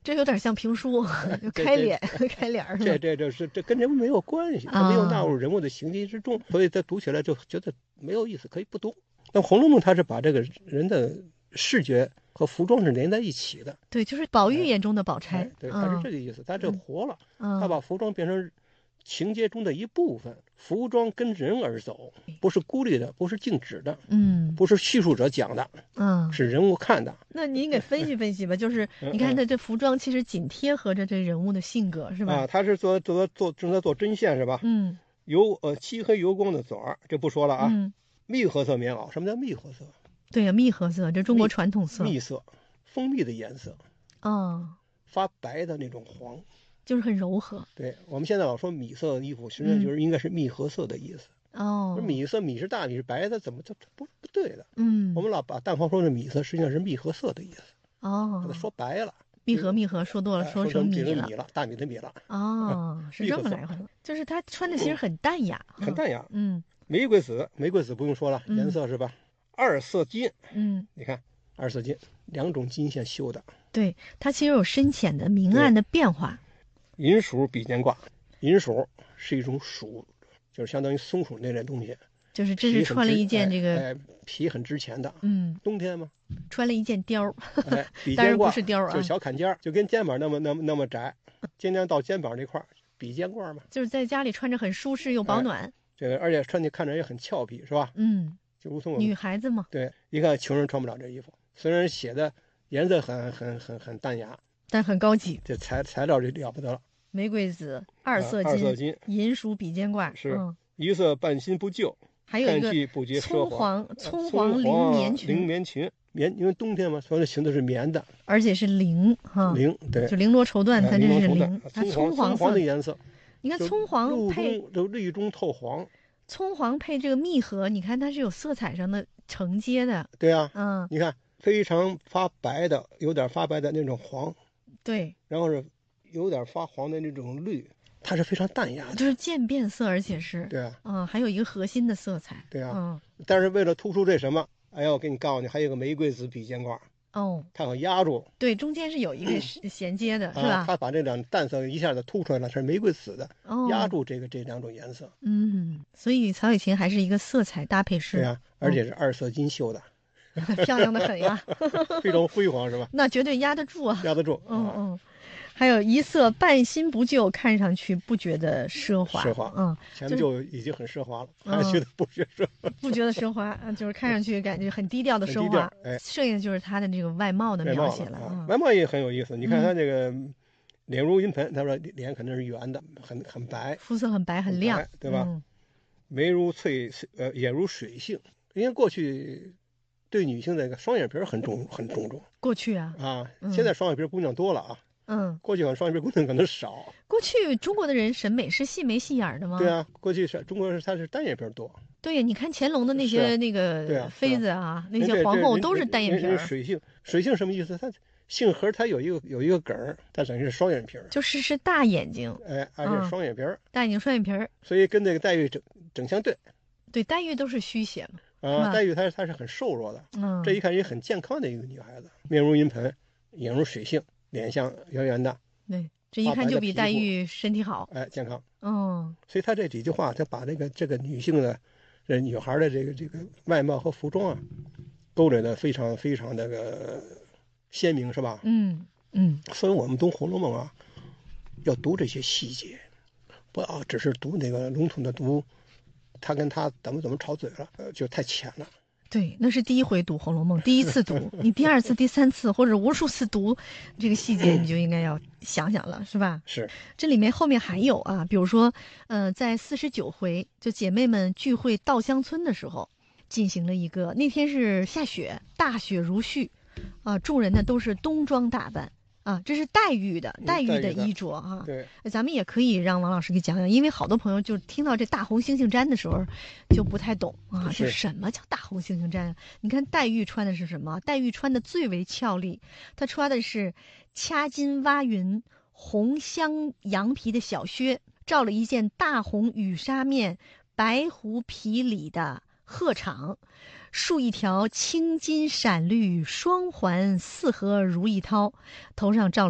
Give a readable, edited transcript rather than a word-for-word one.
这有点像评书，就开脸开脸是吧？ 这跟人物没有关系，它没有纳入人物的情节之中，所以他读起来就觉得没有意思，可以不读。那《红楼梦》它是把这个人的视觉和服装是连在一起的。 对，就是宝玉眼中的宝钗。 对，它是这个意思，它这活了，它把服装变成情节中的一部分，服装跟人而走，不是孤立的，不是静止的，不是叙述者讲的，是人物看的。 那您给分析分析吧，就是你看他这服装其实紧贴合着这人物的性格，是吧？ 啊，他是正在做针线是吧？漆黑油光的嘴儿，这不说了啊。蜜褐色棉袄，什么叫蜜褐色？ 对呀，蜜褐色，这中国传统色。 蜜色，蜂蜜的颜色。发白的那种黄。 就是很柔和。 对，我们现在老说米色的衣服，实际上就是应该是蜜褐色的意思。米色，米是大米是白的，怎么这不对的？我们老把蛋黄说的米色，实际上是蜜褐色的意思。把它说白了。 蜜合说多了，说成米了，大米的米了。 是这么来回。就是他穿的其实很淡雅， 很淡雅。玫瑰紫不用说了，颜色是吧？二色金。你看二色金，2种金线绣的。 对，它其实有深浅的明暗的变化。 银鼠比肩挂，银鼠是一种鼠，就是相当于松鼠那类东西。 就是这是穿了一件这个皮很值钱的。冬天嘛， 穿了一件貂。 比当然肩挂不是貂啊， 就是小坎肩，就跟肩膀那么窄，尽量到肩膀这块比肩挂嘛。 就是在家里穿着很舒适又保暖。 这个而且穿起看着也很俏皮，是吧？就如同女孩子嘛。 对，一看穷人穿不了这衣服，虽然写的颜色很淡雅， 但很高级。 这材料就了不得了。 玫瑰紫，二色金，银鼠比肩挂。 是一色半新不旧， 还有一个葱黄绫棉裙。因为冬天嘛，所有的裙子是棉的， 而且是绫对， 就绫罗绸缎，它这是绫。它葱黄的颜色， 你看葱黄配绿中透黄， 葱黄配这个蜜合，你看它是有色彩上的承接的。 对啊，你看非常发白的，有点发白的那种黄， 对， 然后是有点发黄的那种绿，它是非常淡雅的， 就是渐变色，而且是对啊， 还有一个核心的色彩。 对啊，但是为了突出这什么，哎呀，我给你告诉你，还有个玫瑰紫比肩挂。它好压住。 对，中间是有一个衔接的，是吧？ 它把这两淡色一下子凸出来了，是玫瑰紫的，压住这2种颜色。 所以曹雪芹还是一个色彩搭配师。 对啊，而且是二色金绣的， 漂亮的很呀， 非常辉煌，是吧？ 那绝对压得住啊， 压得住。 还有一色半新不旧，看上去不觉得奢华。 前面就已经很奢华了，还觉得不觉得奢华？ 不觉得奢华，就是看上去感觉很低调的奢华。剩下的就是他的这个外貌的描写了。 外貌也很有意思，你看他这个脸如银盆，他说脸肯定是圆的，很白， 肤色很白很亮， 对吧？眉如眼如水性，因为过去对女性的双眼皮很重重。 过去现在双眼皮姑娘多了啊。过去好像双眼皮姑娘可能少。 过去中国的人审美是细眉细眼的吗？ 对啊，过去中国它是单眼皮多。 对呀，你看乾隆的那些那个妃子那些皇后都是单眼皮。 水性什么意思？它杏核它有一个梗儿，它等于是双眼皮， 就是大眼睛， 而且双眼皮， 大眼睛双眼皮， 所以跟那个黛玉整相对。 对，黛玉都是虚写嘛。 黛玉她是很瘦弱的，这一看也很健康的一个女孩子，面如银盆，眼如水性。脸像圆圆的， 对，这一看就比黛玉身体好， 健康。 所以他这几句话，他把这个女性的女孩的这个外貌和服装勾勒的非常非常鲜明，是吧？所以我们读《红楼梦》要读这些细节，不要只是读那个笼统的读，他跟他怎么吵嘴了，就太浅了。 对，那是第一回读《红楼梦》，第一次读，你第2次、第3次或者无数次读这个细节，你就应该要想想了，是吧？ 是。 这里面后面还有比如说，在49回，就姐妹们聚会稻香村的时候，进行了一个，那天是下雪，大雪如絮，众人呢都是冬装打扮。这是黛玉的衣着对， 咱们也可以让王老师给讲讲，因为好多朋友就听到这大红猩猩毡的时候就不太懂这什么叫大红猩猩毡？你看黛玉穿的是什么？黛玉穿的最为俏丽，她穿的是掐金挖云红香羊皮的小靴，罩了一件大红羽纱面白狐皮里的鹤氅，束一条青金闪绿双环4合如意绦，头上罩了